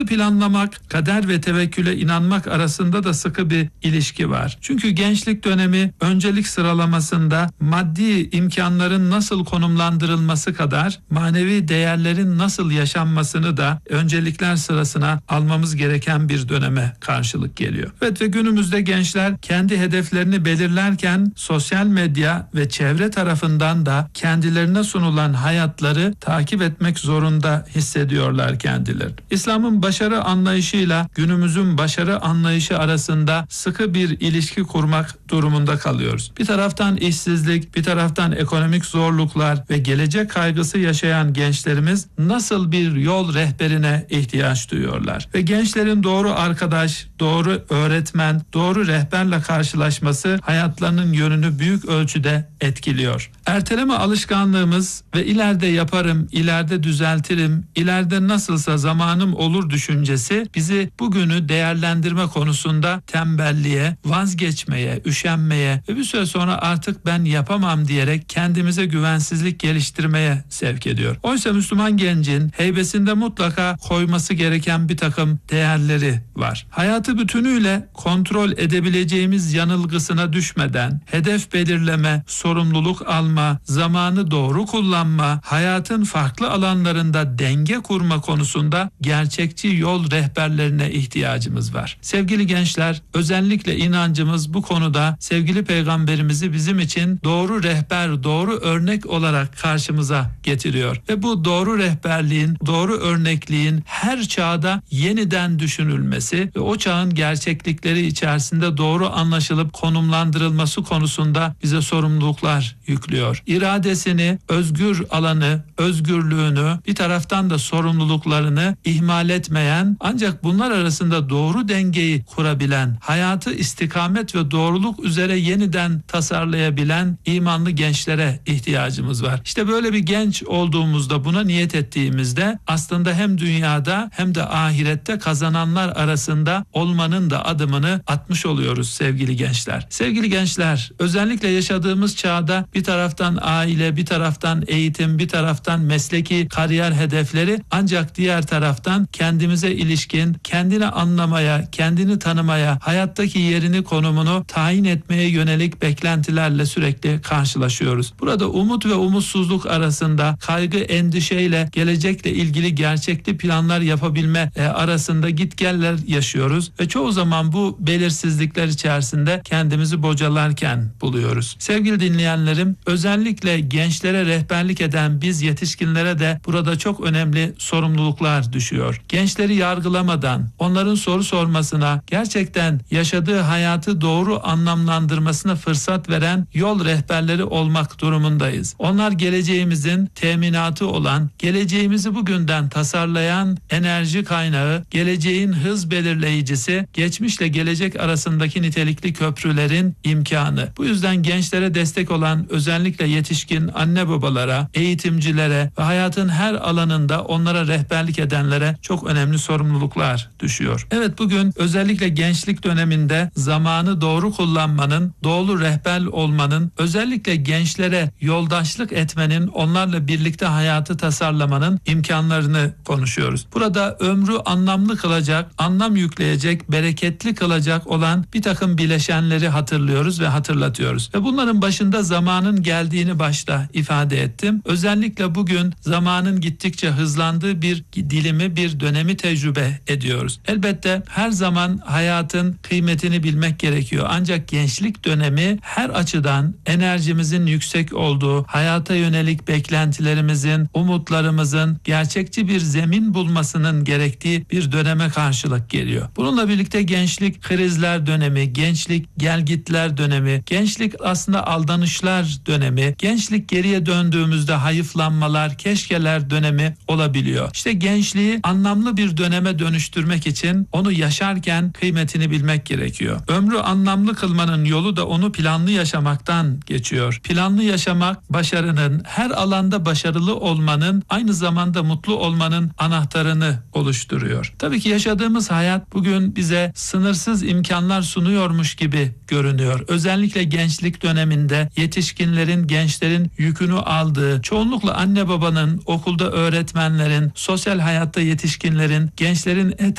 Planlamak, kader ve tevekküle inanmak arasında da sıkı bir ilişki var. Çünkü gençlik dönemi öncelik sıralamasında maddi imkanların nasıl konumlandırılması kadar manevi değerlerin nasıl yaşanmasını da öncelikler sırasına almamız gereken bir döneme karşılık geliyor. Evet, ve günümüzde gençler kendi hedeflerini belirlerken sosyal medya ve çevre tarafından da kendilerine sunulan hayatları takip etmek zorunda hissediyorlar kendileri. İslam'ın başarı anlayışıyla günümüzün başarı anlayışı arasında sıkı bir ilişki kurmak durumunda kalıyoruz. Bir taraftan işsizlik, bir taraftan ekonomik zorluklar ve gelecek kaygısı yaşayan gençlerimiz nasıl bir yol rehberine ihtiyaç duyuyorlar? Ve gençlerin doğru arkadaş, doğru öğretmen, doğru rehberle karşılaşması hayatlarının yönünü büyük ölçüde etkiliyor. Erteleme alışkanlığımız ve ileride yaparım, ileride düzeltirim, ileride nasılsa zamanım olur düşüncesi bizi bugünü değerlendirme konusunda tembelliğe, vazgeçmeye, üşenmeye ve bir süre sonra artık ben yapamam diyerek kendimize güvensizlik geliştirmeye sevk ediyor. Oysa Müslüman gencin heybesinde mutlaka koyması gereken bir takım değerleri var. Hayatı bütünüyle kontrol edebileceğimiz yanılgısına düşmeden hedef belirleme, sorumluluk alma, zamanı doğru kullanma, hayatın farklı alanlarında denge kurma konusunda gerçekçi yol rehberlerine ihtiyacımız var. Sevgili gençler, özellikle inancımız bu konuda sevgili peygamberimizi bizim için doğru rehber, doğru örnek olarak karşımıza getiriyor. Ve bu doğru rehberliğin, doğru örnekliğin her çağda yeniden düşünülmesi ve o çağın gerçeklikleri içerisinde doğru anlaşılıp konumlandırılması konusunda bize sorumluluklar yüklüyor. İradesini, özgür alanı, özgürlüğünü, bir taraftan da sorumluluklarını ihmal etmeyen, ancak bunlar arasında doğru dengeyi kurabilen, hayatı istikamet ve doğruluk üzere yeniden tasarlayabilen imanlı gençlere ihtiyacımız var. İşte böyle bir genç olduğumuzda, buna niyet ettiğimizde aslında hem dünyada hem de ahirette kazananlar arasında olmanın da adımını atmış oluyoruz sevgili gençler. Sevgili gençler, özellikle yaşadığımız çağda bir taraftan aile, bir taraftan eğitim, bir taraftan mesleki kariyer hedefleri, ancak diğer taraftan kendimize ilişkin, kendini anlamaya, kendini tanımaya, hayattaki yerini, konumunu tayin etmeye yönelik beklentilerle sürekli karşılaşıyoruz. Burada umut ve umutsuzluk arasında, kaygı, endişeyle, gelecekle ilgili gerçekli planlar yapabilme arasında gitgeller yaşıyoruz ve çoğu zaman bu belirsizlikler içerisinde kendimizi bocalarken buluyoruz. Sevgili dinleyenlerim, özellikle gençlere rehberlik eden biz yetişkinlere de burada çok önemli sorumluluklar düşüyor. Gençleri yargılamadan, onların soru sormasına, gerçekten yaşadığı hayatı doğru anlamlandırmasına fırsat veren yol rehberleri olmak durumundayız. Onlar geleceğimizin teminatı olan, geleceğimizi bugünden tasarlayan enerji kaynağı, geleceğin hız belirleyicisi, geçmişle gelecek arasındaki nitelikli köprülerin imkanı. Bu yüzden gençlere destek olan özellikle yetişkin anne babalara, eğitimcilere ve hayatın her alanında onlara rehberlik edenlere çok önemli sorumluluklar düşüyor. Evet, bugün özellikle gençlik döneminde zamanı doğru kullanmanın, doğru rehber olmanın, özellikle gençlere yoldaşlık etmenin, onlarla birlikte hayatı tasarlamanın imkanlarını konuşuyoruz. Burada ömrü anlamlı kılacak, anlam yükleyecek, bereketli kılacak olan bir takım bileşenleri hatırlıyoruz ve hatırlatıyoruz. Ve bunların başında zamanın geldiğini başta ifade ettim. Özellikle bugün zamanın gittikçe hızlandığı bir dilimi, bir dönemi tecrübe ediyoruz. Elbette her zaman hayatın kıymetini bilmek gerekiyor. Ancak gençlik dönemi her açıdan enerjimizin yüksek olduğu, hayata yönelik beklentilerimizin, umutlarımızın gerçekçi bir zemin bulmasının gerektiği bir döneme karşılık geliyor. Bununla birlikte gençlik krizler dönemi, gençlik gelgitler dönemi, gençlik aslında aldanışlar dönemi, gençlik geriye döndüğümüzde hayıflanmalar, keşkeler dönemi olabiliyor. İşte gençliği anlamlı bir döneme dönüştürmek için onu yaşarken kıymetini bilmek gerekiyor. Ömrü anlamlı kılmanın yolu da onu planlı yaşamaktan geçiyor. Planlı yaşamak başarının, her alanda başarılı olmanın, aynı zamanda mutlu olmanın anahtarını oluşturuyor. Tabii ki yaşadığımız hayat bugün bize sınırsız imkanlar sunuyormuş gibi görünüyor. Özellikle gençlik döneminde yetişkinlerin, gençlerin yükünü aldığı, çoğunlukla anne babanın, okulda öğretmenlerin, sosyal hayatta yetişkinlerin, gençlerin